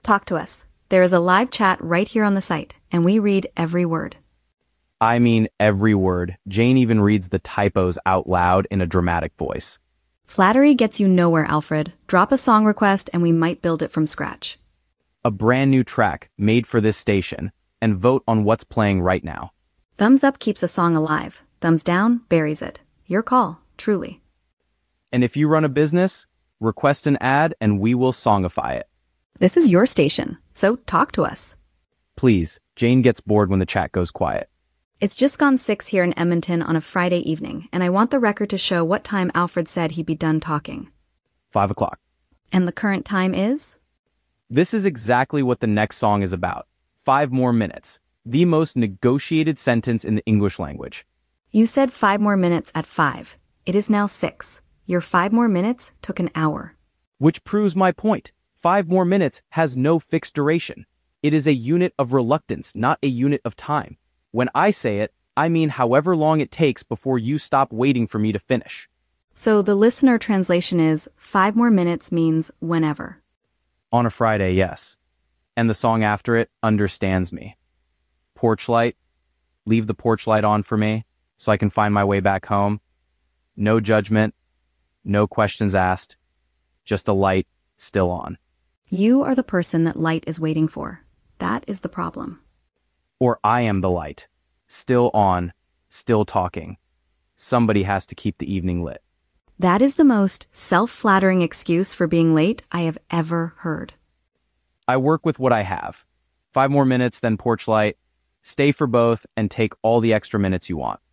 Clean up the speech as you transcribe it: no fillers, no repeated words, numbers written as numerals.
Talk to us. There is a live chat right here on the site, and we read every word. I mean every word. Jane even reads the typos out loud in a dramatic voice. Flattery gets you nowhere, Alfred. Drop a song request and we might build it from scratch. A brand new track made for this station, and vote on what's playing right now. Thumbs up keeps a song alive. Thumbs down buries it. Your call, truly. And if you run a business, request an ad and we will songify it. This is your station, so talk to us. Please, Jane gets bored when the chat goes quiet. It's just gone 6 here in Edmonton on a Friday evening, and I want the record to show what time Alfred said he'd be done talking. 5 o'clock. And the current time is? This is exactly what the next song is about. 5 more minutes. The most negotiated sentence in the English language. You said 5 more minutes at 5. It is now 6. Your 5 more minutes took an hour. Which proves my point. 5 more minutes has no fixed duration. It is a unit of reluctance, not a unit of time. When I say it, I mean however long it takes before you stop waiting for me to finish. So the listener translation is 5 more minutes means whenever. On a Friday, yes. And the song after it understands me. Porch light, leave the porch light on for me so I can find my way back home. No judgment, no questions asked, just a light still on. You are the person that light is waiting for. That is the problem. Or I am the light, still on, still talking. Somebody has to keep the evening lit. That is the most self-flattering excuse for being late I have ever heard. I work with what I have. 5 more minutes, then porch light. Stay for both and take all the extra minutes you want.